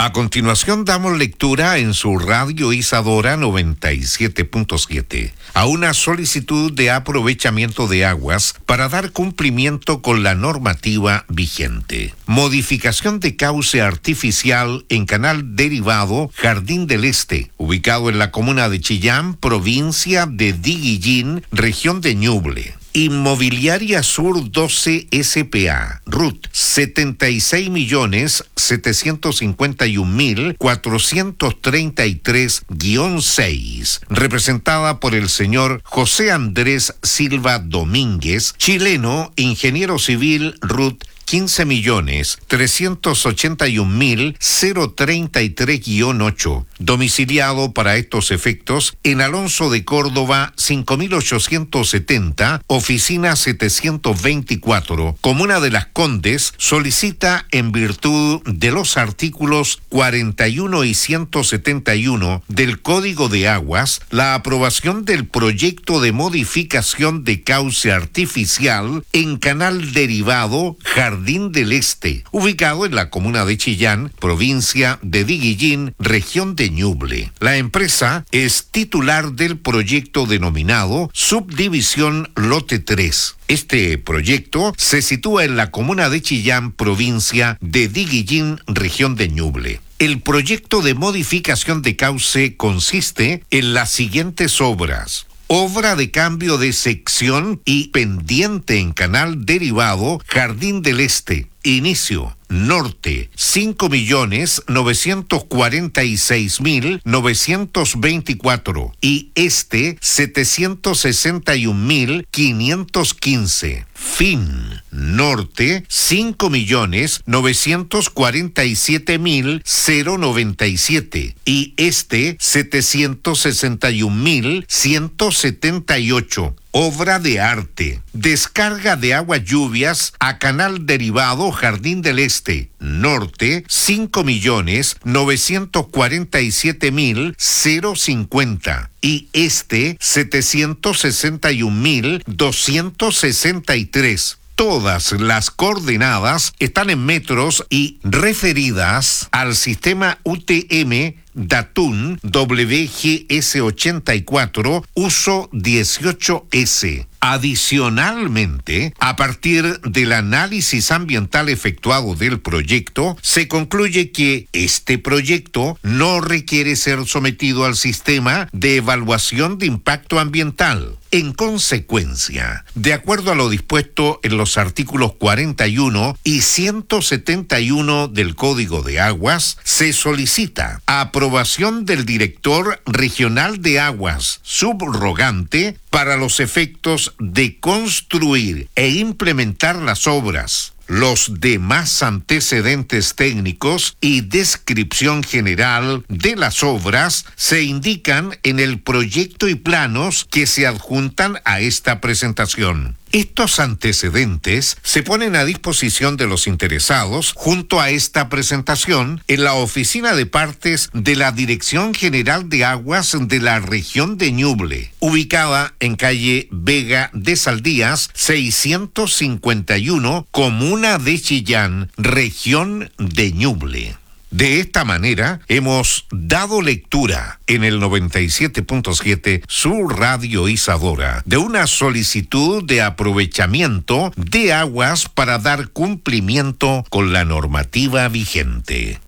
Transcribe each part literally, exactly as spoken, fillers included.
A continuación damos lectura en su radio Isadora noventa y siete punto siete a una solicitud de aprovechamiento de aguas para dar cumplimiento con la normativa vigente. Modificación de cauce artificial en canal derivado Jardín del Este, ubicado en la comuna de Chillán, provincia de Diguillín, región de Ñuble. Inmobiliaria Sur doce S P A, R U T setenta y seis millones setecientos cincuenta y un mil cuatrocientos treinta y tres guión seis, representada por el señor José Andrés Silva Domínguez, chileno, ingeniero civil, R U T quince millones trescientos ochenta y un mil treinta y tres guión ocho, domiciliado para estos efectos en Alonso de Córdoba cinco mil ochocientos setenta, oficina setecientos veinticuatro, Comuna de Las Condes, solicita en virtud de los artículos cuarenta y uno y ciento setenta y uno del Código de Aguas la aprobación del proyecto de modificación de cauce artificial en canal derivado Jardín del Este, ubicado en la comuna de Chillán, provincia de Diguillín, región de Ñuble. La empresa es titular del proyecto denominado Subdivisión Lote tres. Este proyecto se sitúa en la comuna de Chillán, provincia de Diguillín, región de Ñuble. El proyecto de modificación de cauce consiste en las siguientes obras: obra de cambio de sección y pendiente en canal derivado Jardín del Este. Inicio: norte, cinco millones novecientos cuarenta y seis mil novecientos veinticuatro y este, setecientos sesenta y un mil quinientos quince. Fin: norte, cinco millones novecientos cuarenta y siete mil noventa y siete y este, setecientos sesenta y un mil ciento setenta y ocho. Obra de arte: descarga de aguas lluvias a canal derivado Jardín del Este, norte, cinco millones novecientos cuarenta y siete mil cincuenta y este, setecientos sesenta y un mil doscientos sesenta y tres. Todas las coordenadas están en metros y referidas al sistema U T M Datun W G S ochenta y cuatro, uso dieciocho S. Adicionalmente, a partir del análisis ambiental efectuado del proyecto, se concluye que este proyecto no requiere ser sometido al sistema de evaluación de impacto ambiental. En consecuencia, de acuerdo a lo dispuesto en los artículos cuarenta y uno y ciento setenta y uno del Código de Aguas, se solicita aprobación del director regional de aguas subrogante para los efectos de construir e implementar las obras. Los demás antecedentes técnicos y descripción general de las obras se indican en el proyecto y planos que se adjuntan a esta presentación. Estos antecedentes se ponen a disposición de los interesados junto a esta presentación en la oficina de partes de la Dirección General de Aguas de la región de Ñuble, ubicada en calle Vega de Saldías seiscientos cincuenta y uno, comuna de Chillán, región de Ñuble. De esta manera, hemos dado lectura en el noventa y siete punto siete, su radio Isadora, de una solicitud de aprovechamiento de aguas para dar cumplimiento con la normativa vigente.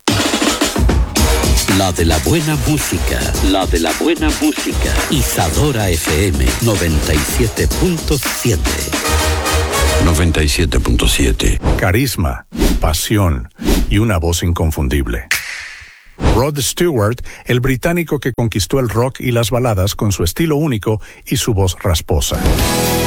La de la buena música, la de la buena música. Isadora F M noventa y siete punto siete. noventa y siete punto siete. Carisma, pasión y una voz inconfundible. Rod Stewart, el británico que conquistó el rock y las baladas con su estilo único y su voz rasposa.